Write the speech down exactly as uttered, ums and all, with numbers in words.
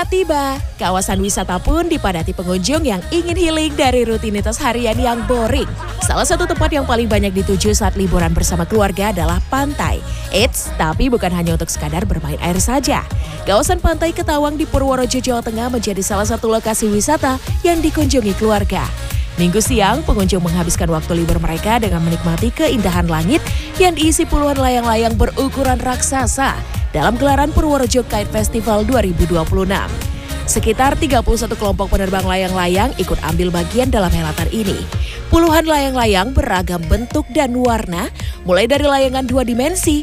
saat tiba, kawasan wisata pun dipadati pengunjung yang ingin healing dari rutinitas harian yang boring. Salah satu tempat yang paling banyak dituju saat liburan bersama keluarga adalah pantai. Eits, tapi bukan hanya untuk sekadar bermain air saja. Kawasan Pantai Ketawang di Purworejo, Jawa Tengah menjadi salah satu lokasi wisata yang dikunjungi keluarga. Minggu siang, pengunjung menghabiskan waktu libur mereka dengan menikmati keindahan langit yang diisi puluhan layang-layang berukuran raksasa dalam gelaran Purworejo Kite Festival dua ribu dua puluh enam. Sekitar tiga puluh satu kelompok penerbang layang-layang ikut ambil bagian dalam helatan ini. Puluhan layang-layang beragam bentuk dan warna, mulai dari layangan dua dimensi